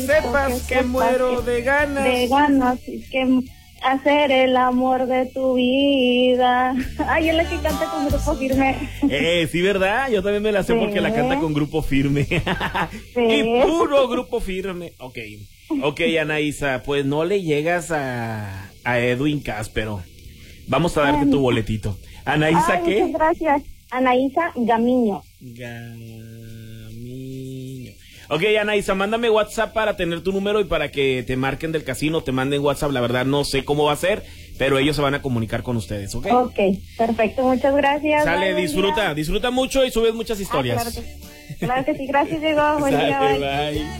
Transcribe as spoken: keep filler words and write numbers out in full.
Sepas que, que muero que, de ganas. De ganas, que hacer el amor de tu vida. Ay, es la que canta con Grupo Firme. Eh, sí, ¿verdad? Yo también me la sé, sí, porque la canta con Grupo Firme. Sí. Y puro Grupo Firme. Ok, ok, Anaísa, pues no le llegas a, a Edwin Cáspero. Vamos a darte Ay, tu boletito. ¿Anaísa Ay, qué? Muchas gracias. Anaísa Gamiño. Gamiño. Ok, Anaísa, mándame WhatsApp para tener tu número y para que te marquen del casino, te manden WhatsApp. La verdad no sé cómo va a ser, pero ellos se van a comunicar con ustedes, ¿ok? Ok, perfecto, muchas gracias. Sale, bye, disfruta, disfruta mucho y subes muchas historias. Ah, claro, que, claro que sí, gracias, Diego. Buen Sale, día, bye. bye.